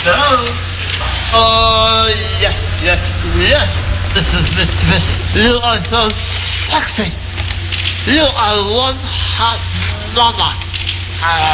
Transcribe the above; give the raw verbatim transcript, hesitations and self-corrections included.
Hello? Oh, yes, yes, yes. This is Miss Smith. You are so sexy. You are one hot mama. Uh,